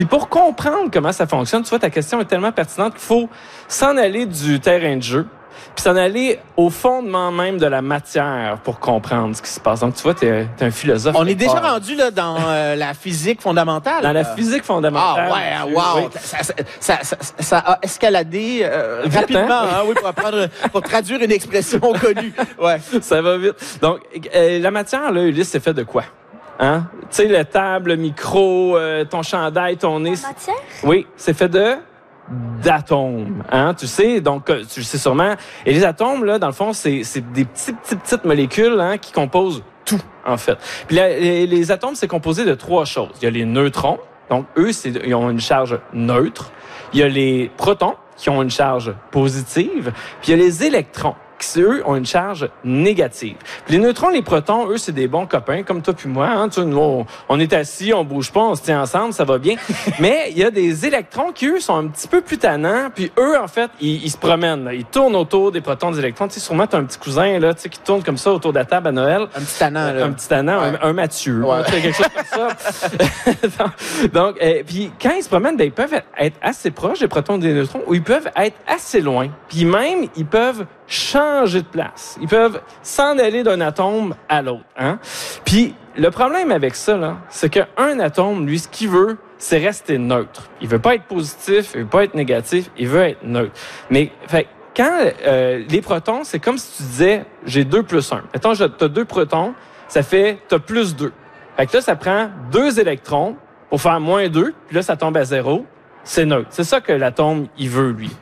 Puis pour comprendre comment ça fonctionne, tu vois, ta question est tellement pertinente qu'il faut s'en aller du terrain de jeu, puis s'en aller au fondement même de la matière pour comprendre ce qui se passe. Donc, tu vois, t'es un philosophe. On est déjà rendu là dans la physique fondamentale. Dans la physique fondamentale. Ah ouais, wow! Oui. Ça a escaladé rapidement, hein, oui, pour traduire une expression connue. Ouais. Ça va vite. Donc, la matière, là, Ulysse, c'est fait de quoi? Hein? Tu sais, la table, le micro, ton chandail, ton nez. La matière? Oui, c'est fait d'atomes, hein, tu sais, donc tu le sais sûrement. Et les atomes, là, dans le fond, c'est des petites molécules, hein, qui composent tout, en fait. Puis les atomes, c'est composé de 3 choses. Il y a les neutrons, donc eux, ils ont une charge neutre. Il y a les protons, qui ont une charge positive. Puis il y a les électrons, qui, eux, ont une charge négative. Puis les neutrons, les protons, eux, c'est des bons copains, comme toi puis moi. Hein? Tu sais, nous, on est assis, on bouge pas, on se tient ensemble, ça va bien. Mais il y a des électrons qui, eux, sont un petit peu plus tannants. Puis eux, en fait, ils se promènent. Là. Ils tournent autour des protons, des électrons. Tu sais, sûrement, tu as un petit cousin là, tu sais, qui tourne comme ça autour de la table à Noël. Un petit tannant, là. Un petit tannant, ouais. un Mathieu. Ouais. Tu sais, quelque chose comme ça. Donc, puis quand ils se promènent, ben, ils peuvent être assez proches des protons et des neutrons ou ils peuvent être assez loin. Puis même, ils peuvent changer de place. Ils peuvent s'en aller d'un atome à l'autre. Hein? Puis le problème avec ça, là, c'est qu'un atome, lui, ce qu'il veut, c'est rester neutre. Il veut pas être positif, il veut pas être négatif, il veut être neutre. Mais fait, quand les protons, c'est comme si tu disais, j'ai 2 plus 1. Mettons, tu as 2 protons, ça fait, tu as plus 2. Fait que là, ça prend 2 électrons pour faire moins 2, puis là, ça tombe à 0. C'est neutre. C'est ça que l'atome, il veut, lui.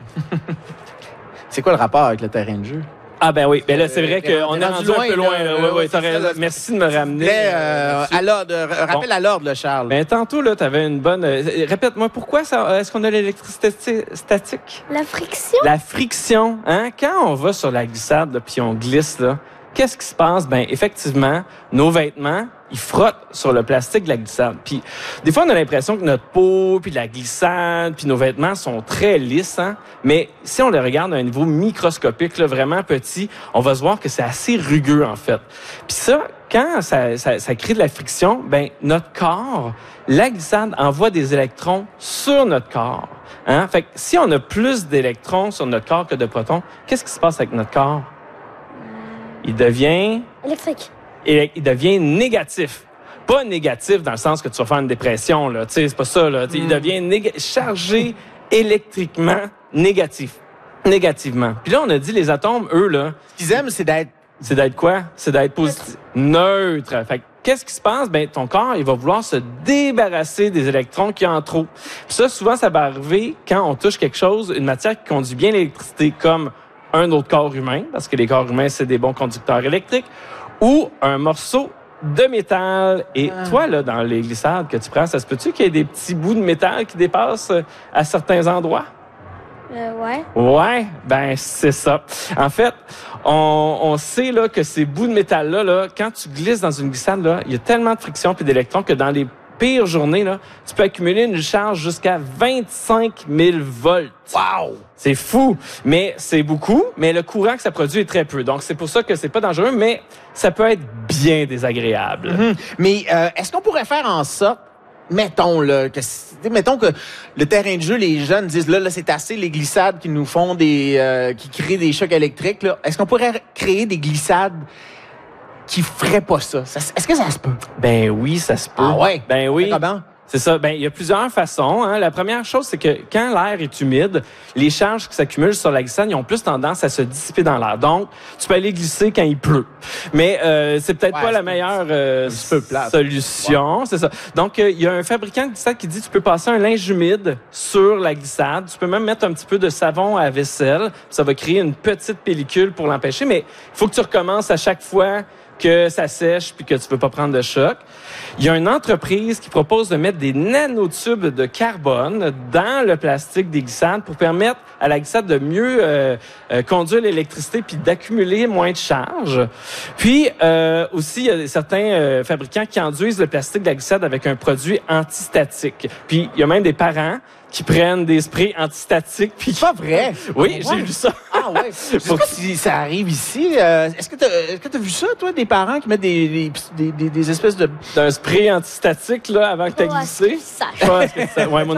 C'est quoi le rapport avec le terrain de jeu? Ah ben oui, ben là c'est vrai qu'on est rendu un peu loin. Oui, t'as raison. Merci de me ramener. À l'ordre, rappelle à l'ordre, là, Charles. Ben tantôt là, t'avais une bonne. Répète-moi pourquoi ça. Est-ce qu'on a l'électricité statique? La friction? La friction, hein? Quand on va sur la glissade là, puis on glisse là, qu'est-ce qui se passe? Ben effectivement, nos vêtements, ils frottent sur le plastique de la glissade. Puis des fois, on a l'impression que notre peau, puis la glissade, puis nos vêtements sont très lisses. Hein? Mais si on les regarde à un niveau microscopique, là, vraiment petit, on va se voir que c'est assez rugueux, en fait. Puis ça, quand ça crée de la friction, ben notre corps, la glissade envoie des électrons sur notre corps. Hein? Fait que si on a plus d'électrons sur notre corps que de protons, qu'est-ce qui se passe avec notre corps? Il devient... électrique. Et il devient négatif. Pas négatif dans le sens que tu vas faire une dépression, là. Tu sais, c'est pas ça, là. Il devient chargé électriquement négativement. Puis là, on a dit les atomes, eux, là. Ce qu'ils aiment, c'est d'être... C'est d'être quoi? C'est d'être positif. Neutre. Fait que, qu'est-ce qui se passe? Ben, ton corps, il va vouloir se débarrasser des électrons qui en trop. Puis ça, souvent, ça va arriver quand on touche quelque chose, une matière qui conduit bien l'électricité, comme un autre corps humain, parce que les corps humains, c'est des bons conducteurs électriques, ou un morceau de métal. Et toi, là, dans les glissades que tu prends, ça se peut-tu qu'il y ait des petits bouts de métal qui dépassent à certains endroits? Ouais. Ouais, ben c'est ça. En fait, on sait là que ces bouts de métal-là, là, quand tu glisses dans une glissade, là, il y a tellement de friction puis d'électrons que dans les pires journées, là, tu peux accumuler une charge jusqu'à 25 000 volts. Wow! C'est fou, mais c'est beaucoup, mais le courant que ça produit est très peu. Donc, c'est pour ça que c'est pas dangereux, mais ça peut être bien désagréable. Mais est-ce qu'on pourrait faire en sorte, mettons que le terrain de jeu, les jeunes disent là c'est assez les glissades qui nous font qui créent des chocs électriques. Là. Est-ce qu'on pourrait créer des glissades qui feraient pas ça? Est-ce que ça se peut? Ben oui, ça se peut. Ah ouais? Ben oui. Comment? C'est ça. Ben, il y a plusieurs façons. Hein. La première chose, c'est que quand l'air est humide, les charges qui s'accumulent sur la glissade, ils ont plus tendance à se dissiper dans l'air. Donc, tu peux aller glisser quand il pleut. Mais c'est peut-être pas la meilleure solution. Wow. C'est ça. Donc, il y a un fabricant de glissade qui dit tu peux passer un linge humide sur la glissade. Tu peux même mettre un petit peu de savon à vaisselle. Ça va créer une petite pellicule pour l'empêcher. Mais il faut que tu recommences à chaque fois que ça sèche puis que tu veux pas prendre de choc. Il y a une entreprise qui propose de mettre des nanotubes de carbone dans le plastique des glissades pour permettre à la glissade de mieux conduire l'électricité puis d'accumuler moins de charge. Puis aussi, il y a certains fabricants qui enduisent le plastique de la glissade avec un produit antistatique. Puis il y a même des parents qui prennent des sprays antistatiques. C'est pas vrai? Oui, j'ai vu ça. Ah ouais. Je sais pas si ça arrive ici. Est-ce que t'as vu ça, toi, des parents qui mettent des espèces de... D'un spray antistatique, là, avant que t'aies glissé? Ça. Ouais, moi